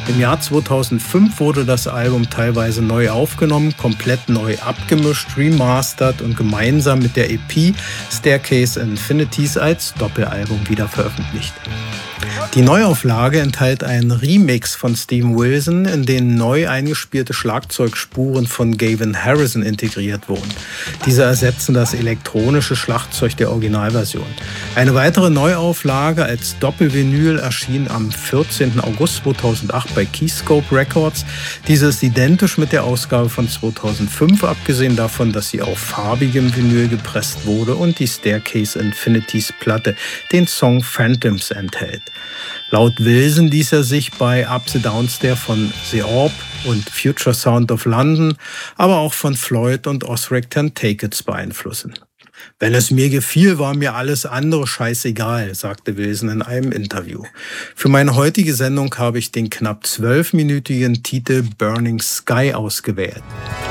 Im Jahr 2005 wurde das Album teilweise neu aufgenommen, komplett neu abgemischt, remastert und gemeinsam mit der EP Staircase Infinities als Doppelalbum wieder veröffentlicht. Die Neuauflage enthält einen Remix von Steven Wilson, in den neu eingespielte Schlagzeugspuren von Gavin Harrison integriert wurden. Diese ersetzen das elektronische Schlagzeug der Originalversion. Eine weitere Neuauflage als Doppelvinyl erschien am 14. August 2008 bei Keyscope Records. Diese ist identisch mit der Ausgabe von 2005, abgesehen davon, dass sie auf farbigem Vinyl gepresst wurde und die Staircase Infinities Platte den Song Phantoms enthält. Laut Wilson ließ er sich bei Up the Downstairs von The Orb und Future Sound of London, aber auch von Floyd und Ozric Ten-Take-Its beeinflussen. Wenn es mir gefiel, war mir alles andere scheißegal, sagte Wilson in einem Interview. Für meine heutige Sendung habe ich den knapp 12-minütigen Titel Burning Sky ausgewählt.